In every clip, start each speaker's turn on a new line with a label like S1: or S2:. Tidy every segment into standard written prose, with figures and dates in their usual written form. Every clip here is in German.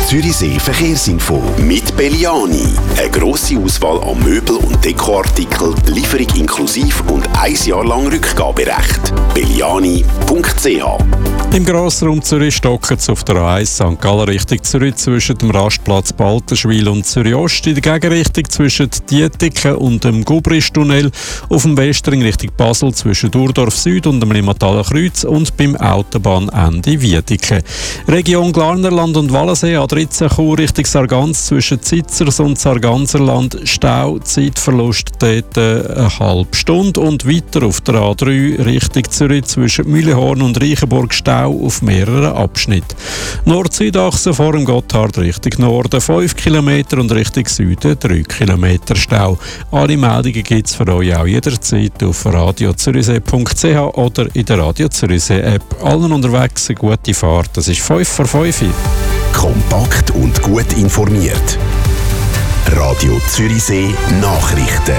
S1: Zürichsee Verkehrsinfo mit Belliani. Eine grosse Auswahl an Möbel- und Dekoartikeln, Lieferung inklusiv und 1 Jahr lang Rückgaberecht. belliani.ch.
S2: Im Grossraum Zürich stocken es auf der A1 St. Gallen Richtung Zürich zwischen dem Rastplatz Baltenschwil und Zürich Ost, in der Gegenrichtung zwischen Dietiken und dem Gubristunnel, auf dem Westring Richtung Basel zwischen Urdorf Süd und dem Limataler Kreuz und beim Autobahnende Wiedeke. Region Glarnerland und Wallensee, A13 Chur Richtung Sargans zwischen Zitzers und Sarganserland, Stau, Zeitverlust dort eine halbe Stunde und weiter auf der A3 Richtung Zürich zwischen Mühlehorn und Reichenburg Stau auf mehreren Abschnitten. Nord-Süd-Achse vor dem Gotthard Richtung Norden 5 km und Richtung Süden 3 km Stau. Alle Meldungen gibt es für euch auch jederzeit auf radiozürichsee.ch oder in der Radio Zürichsee App. Allen unterwegs eine gute Fahrt. Das ist 5 vor 5.
S1: Kompakt und gut informiert. Radio Zürichsee Nachrichten.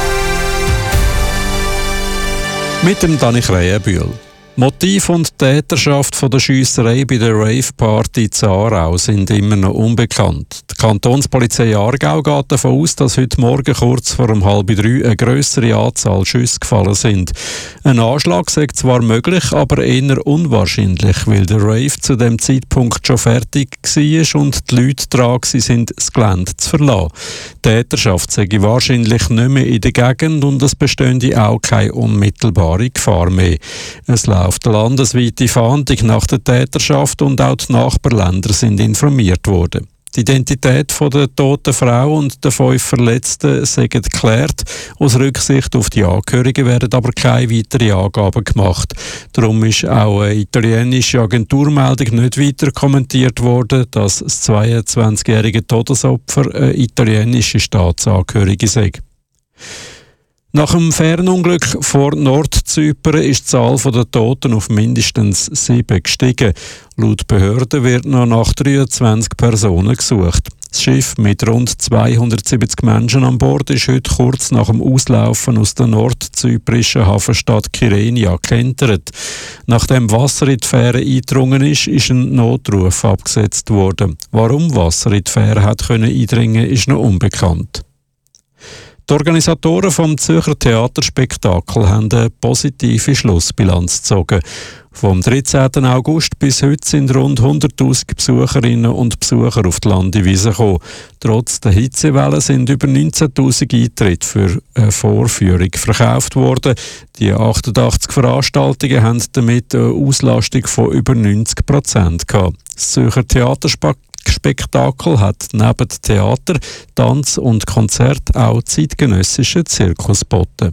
S2: Mit dem Dani Krähenbühl. Motiv und Täterschaft von der Schiesserei bei der Rave-Party in Aarau sind immer noch unbekannt. Die Kantonspolizei Aargau geht davon aus, dass heute Morgen kurz vor 2:30 eine grössere Anzahl Schüsse gefallen sind. Ein Anschlag sei zwar möglich, aber eher unwahrscheinlich, weil der Rave zu dem Zeitpunkt schon fertig war und die Leute dran sind, das Gelände zu verlassen. Die Täterschaft sei wahrscheinlich nicht mehr in der Gegend und es bestünde auch keine unmittelbare Gefahr mehr. Es läuft eine landesweite Fahndung nach der Täterschaft und auch die Nachbarländer sind informiert worden. Die Identität der toten Frau und der 5 Verletzten sind geklärt. Aus Rücksicht auf die Angehörigen werden aber keine weiteren Angaben gemacht. Darum ist auch eine italienische Agenturmeldung nicht weiter kommentiert worden, dass das 22-jährige Todesopfer eine italienische Staatsangehörige sei. Nach dem Fernunglück vor Nordzypern ist die Zahl der Toten auf mindestens 7 gestiegen. Laut Behörden wird noch nach 23 Personen gesucht. Das Schiff mit rund 270 Menschen an Bord ist heute kurz nach dem Auslaufen aus der nordzyprischen Hafenstadt Kyrenia gekentert. Nachdem Wasser in die Fähre eingedrungen ist ein Notruf abgesetzt worden. Warum Wasser in die Fähre hat eindringen, ist noch unbekannt. Die Organisatoren vom Zürcher Theaterspektakel haben eine positive Schlussbilanz gezogen. Vom 13. August bis heute sind rund 100'000 Besucherinnen und Besucher auf die Landewiese gekommen. Trotz der Hitzewelle sind über 19'000 Eintritte für eine Vorführung verkauft worden. Die 88 Veranstaltungen haben damit eine Auslastung von über 90% gehabt. Das Zürcher Theaterspektakel hat neben Theater, Tanz und Konzert auch zeitgenössischen Zirkus geboten.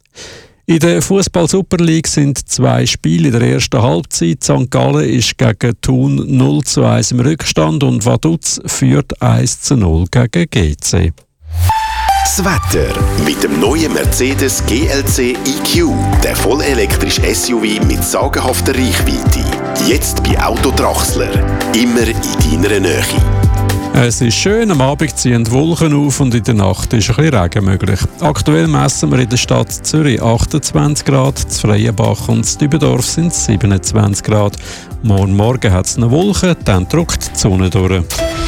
S2: In der Fußball-Super League sind 2 Spiele in der ersten Halbzeit. St. Gallen ist gegen Thun 0:1 im Rückstand und Vaduz führt 1:0 gegen GC.
S1: Das Wetter mit dem neuen Mercedes GLC EQ, der vollelektrische SUV mit sagenhafter Reichweite. Jetzt bei Autodrachsler. Immer in deiner Nähe.
S2: Es ist schön, am Abend ziehen die Wolken auf und in der Nacht ist ein bisschen Regen möglich. Aktuell messen wir in der Stadt Zürich 28 Grad, in Freienbach und in Dübendorf sind es 27 Grad. Morgen hat es eine Wolke, dann drückt die Sonne durch.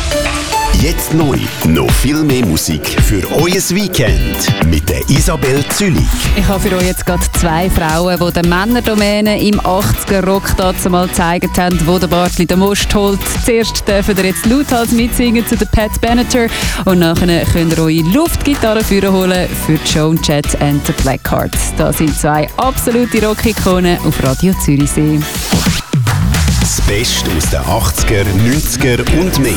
S1: Jetzt neu, noch viel mehr Musik für euer Weekend mit der Isabel Zülich.
S3: Ich habe für euch jetzt gerade 2 Frauen, die den Männerdomänen im 80er-Rock dazu mal gezeigt haben, wo der Bartli den Most holt. Zuerst dürfen ihr jetzt lauthals mitsingen zu der Pat Benatar und nachher könnt ihr eure Luftgitarre holen für Joan Jett and the Blackhearts. Das sind 2 absolute Rock-Ikonen auf Radio Zürichsee.
S1: Das Beste aus den 80er, 90er und mehr.